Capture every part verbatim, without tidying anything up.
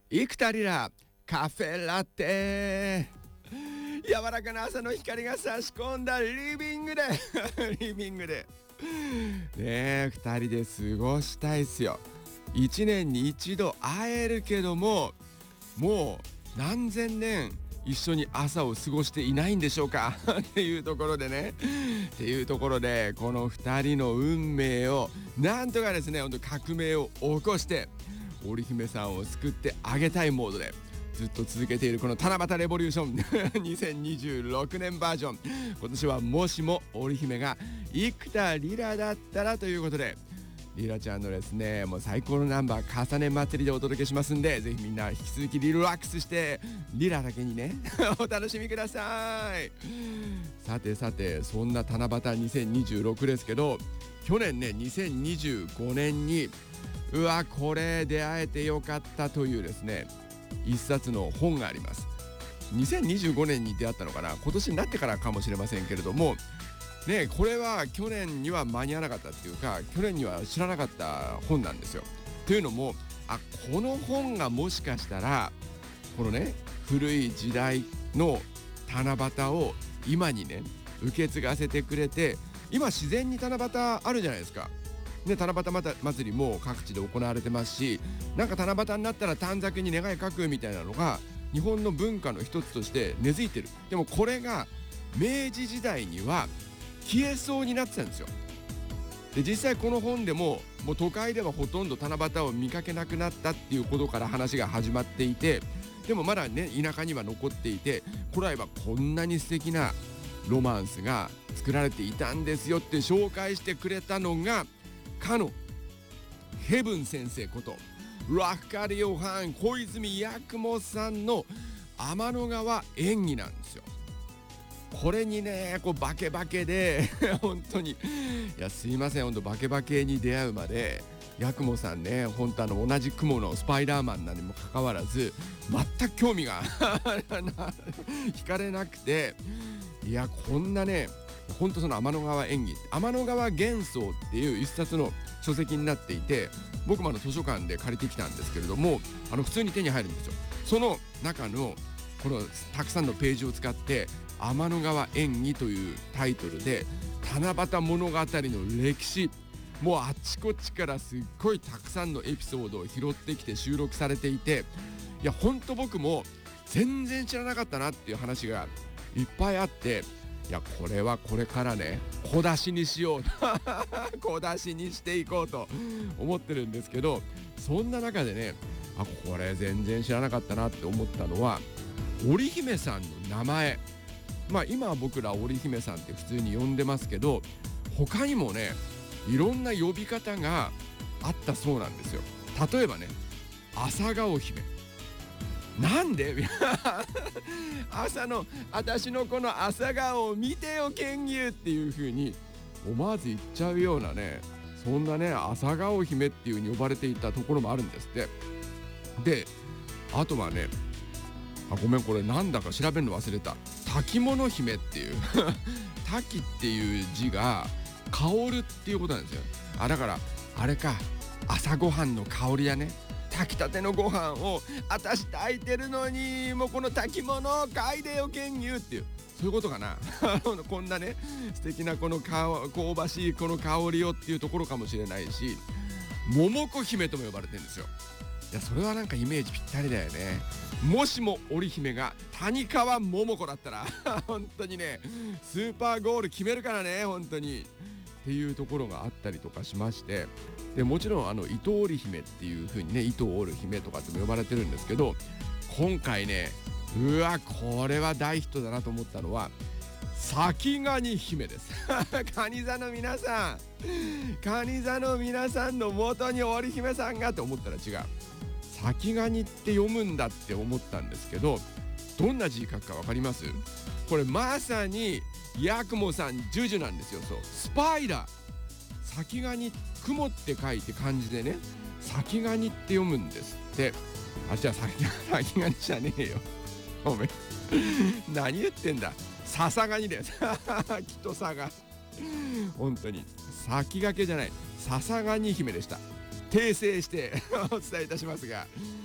生田リラカフェラテ、柔らかな朝の光が差し込んだリビングでリビングでねえふたりで過ごしたいっすよ。いちねんに一度会えるけども、もう何千年一緒に朝を過ごしていないんでしょうかっていうところでねっていうところでこのふたりの運命をなんとかですね、本当革命を起こして織姫さんを救ってあげたいモードでずっと続けているこの七夕レボリューションにせんにじゅうろくねんバージョン。今年はもしも織姫が生田リラだったらということで、リラちゃんのですねもう最高のナンバー重ね祭りでお届けしますんで、ぜひみんな引き続きリラックスしてリラだけにねお楽しみください。さてさて、そんな七夕にせんにじゅうろくですけど、去年ねにせんにじゅうごねんにうわこれ出会えてよかったというですね一冊の本があります。にせんにじゅうごねんに出会ったのかな、今年になってからかもしれませんけれどもね、これは去年には間に合わなかったっていうか、去年には知らなかった本なんですよ。というのも、あこの本がもしかしたらこのね古い時代の七夕を今にね受け継がせてくれて、今自然に七夕あるじゃないですか。ね、七夕また祭りも各地で行われてますし、なんか七夕になったら短冊に願い書くみたいなのが日本の文化の一つとして根付いてる。でもこれが明治時代には消えそうになってたんですよ。で実際この本でももう都会ではほとんど七夕を見かけなくなったっていうことから話が始まっていて、でもまだね田舎には残っていて、古来はこんなに素敵なロマンスが作られていたんですよって紹介してくれたのがかのヘブン先生ことラフカリオハン小泉八雲さんの天の川演技なんですよ。これにねこうバケバケで本当にいやすいません、本当バケバケに出会うまで八雲さんね、本当あの同じ雲のスパイダーマンなにもかかわらず全く興味が惹かれなくて、いやこんなね本当その天の川演技、天の川幻想っていう一冊の書籍になっていて、僕もあの図書館で借りてきたんですけれども、あの普通に手に入るんですよ。その中のこのたくさんのページを使って天の川演技というタイトルで七夕物語の歴史、もうあっちこっちからすっごいたくさんのエピソードを拾ってきて収録されていて、いやほんと僕も全然知らなかったなっていう話がいっぱいあって、いやこれはこれからね小出しにしよう小出しにしていこうと思ってるんですけど、そんな中でねあこれ全然知らなかったなって思ったのは織姫さんの名前。まあ今は僕ら織姫さんって普通に呼んでますけど、他にもねいろんな呼び方があったそうなんですよ。例えばね朝顔姫、なんで朝の私のこの朝顔を見てよ剣牛っていう風に思わず言っちゃうようなね、そんなね朝顔姫っていう風に呼ばれていたところもあるんですって。であとはねあごめんこれなんだか調べるの忘れた、炊き物姫っていう炊きっていう字が香るっていうことなんですよ。あだからあれか、朝ごはんの香りだね。炊きたてのご飯を私炊いてるのにもうこの炊き物を嗅いでよ剣牛っていう、そういうことかなこんなね素敵なこの香ばしいこの香りをっていうところかもしれないし、桃子姫とも呼ばれてるんですよ。いやそれはなんかイメージぴったりだよね。もしも織姫が谷川桃子だったら本当にねスーパーゴール決めるからね本当にっていうところがあったりとかしまして、でもちろんあの伊藤織姫っていう風にね糸を織る姫とかっても呼ばれてるんですけど、今回ねうわこれは大ヒットだなと思ったのは先ガニ姫です蟹座の皆さん蟹座の皆さんの元に織姫さんがって思ったら違う、先ガニって読むんだって思ったんですけど、どんな字書くか分かります？これまさに八雲さんジュジュなんですよ。そうスパイダー、先ガニ雲って書いて漢字でね先ガニって読むんですって。あじゃあ先ガニじゃねえよごめん何言ってんだ、ささがにだよきっとさが本当に先駆けじゃない、ささがに姫でした。訂正してお伝えいたしますが、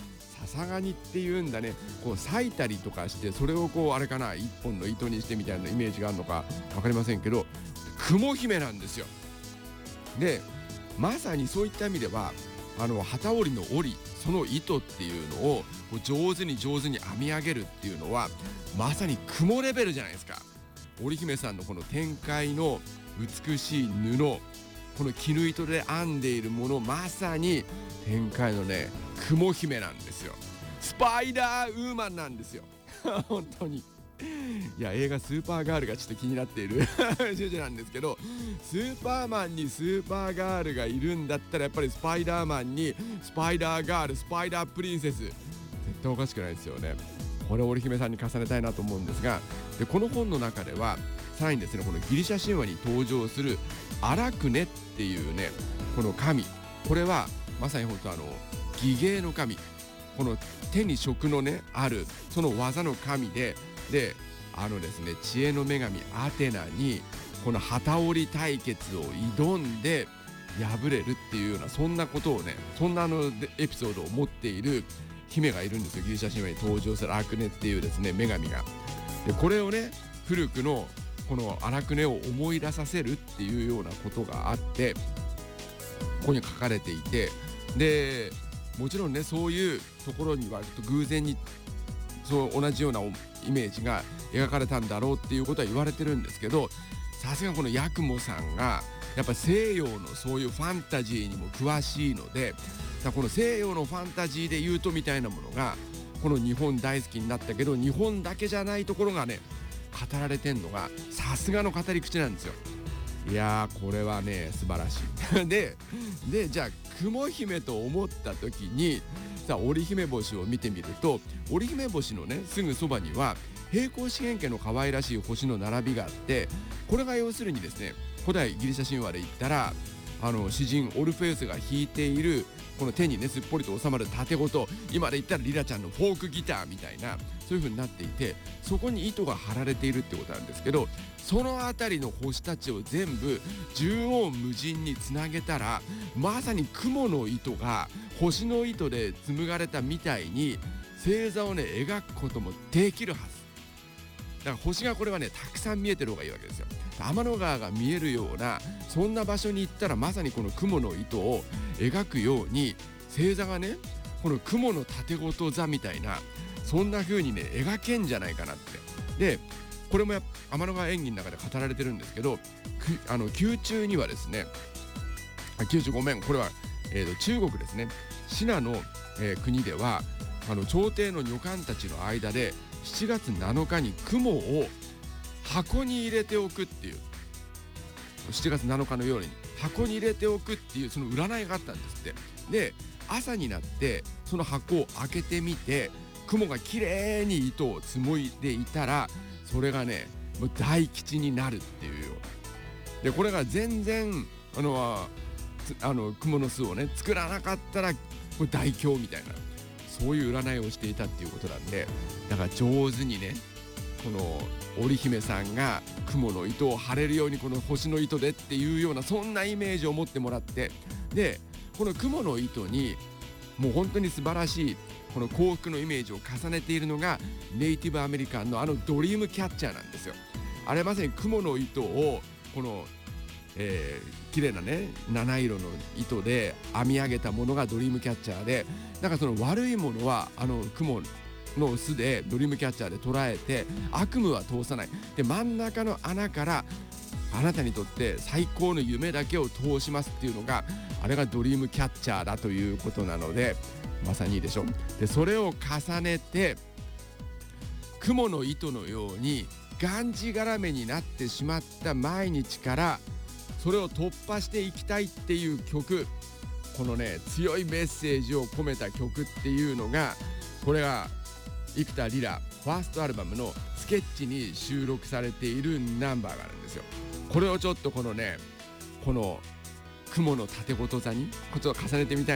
さがにっていうんだね、こう裂いたりとかして、それをこうあれかな、一本の糸にしてみたいなイメージがあるのか分かりませんけど、雲姫なんですよ。でまさにそういった意味では、あの機織りの織り、その糸っていうのをこう上手に上手に編み上げるっていうのはまさに雲レベルじゃないですか。織姫さんのこの展開の美しい布、この絹糸で編んでいるもの、まさに展開のね雲姫なんですよ。スパイダーウーマンなんですよ本当に。いや、映画スーパーガールがちょっと気になっているジュジュなんですけど、スーパーマンにスーパーガールがいるんだったら、やっぱりスパイダーマンにスパイダーガール、スパイダープリンセス、絶対おかしくないですよね。これを織姫さんに重ねたいなと思うんですが、でこの本の中ではさらにですね、このギリシャ神話に登場するアラクネっていうね、この神、これはまさに本当あの技芸の神、この手に職のねあるその技の神で、であのですね、知恵の女神アテナにこの機織り対決を挑んで敗れるっていうような、そんなことをね、そんなあのエピソードを持っている姫がいるんですよ。ギリシャ神話に登場するアラクネっていうですね女神が。でこれをね、古くのこのアラクネを思い出させるっていうようなことがあって、ここに書かれていて、でもちろんね、そういうところには偶然にそう同じようなイメージが描かれたんだろうっていうことは言われてるんですけど、さすがこの八雲さんがやっぱ西洋のそういうファンタジーにも詳しいので、だこの西洋のファンタジーで言うとみたいなものがこの日本大好きになったけど、日本だけじゃないところがね語られてんのがさすがの語り口なんですよ。いやー、これはね素晴らしいででじゃあ雲姫と思った時にさあ、織姫星を見てみると、織姫星のねすぐそばには平行四辺形の可愛らしい星の並びがあって、これが要するにですね、古代ギリシャ神話で言ったらあの詩人オルフェウスが弾いているこの手にねすっぽりと収まる盾ごと、今で言ったらリラちゃんのフォークギターみたいな、そういう風になっていて、そこに糸が張られているってことなんですけど、その辺りの星たちを全部縦横無尽につなげたら、まさに雲の糸が星の糸で紡がれたみたいに星座をね描くこともできるはずだから、星がこれはねたくさん見えてる方がいいわけですよ。天の川が見えるようなそんな場所に行ったら、まさにこの雲の糸を描くように星座がね、この雲の縦ごと座みたいな、そんな風にね描けんじゃないかなって。でこれもや天の川演技の中で語られてるんですけど、あの宮中にはですね、あ宮中ごめんこれは、えー、と中国ですね、シナの、えー、国ではあの朝廷の女官たちの間でしちがつなのかに雲を箱に入れておくっていう、しちがつなのかの夜に箱に入れておくっていうその占いがあったんですって。で朝になってその箱を開けてみて、雲がきれいに糸を紡いでいたら、それがねもう大吉になるっていうような。でこれが全然あのあの雲の巣をね作らなかったらこれ大凶みたいな、そういう占いをしていたっていうことなんで、だから上手にねこの織姫さんが雲の糸を張れるようにこの星の糸でっていうような、そんなイメージを持ってもらって、でこの雲の糸にもう本当に素晴らしいこの幸福のイメージを重ねているのがネイティブアメリカンのあのドリームキャッチャーなんですよ。あれまさに雲の糸をこの、えー、綺麗なね七色の糸で編み上げたものがドリームキャッチャーで、だからその悪いものはあの雲の巣でドリームキャッチャーで捉えて、悪夢は通さない。で真ん中の穴からあなたにとって最高の夢だけを通しますっていうのが、あれがドリームキャッチャーだということなので、まさにいいでしょ。でそれを重ねて雲の糸のようにがんじがらめになってしまった毎日からそれを突破していきたいっていう曲、このね強いメッセージを込めた曲っていうのが、これが生田リラファーストアルバムのスケッチに収録されているナンバーがあるんですよ。これをちょっとこのねこの雲の縦ごと座にことを重ねてみたい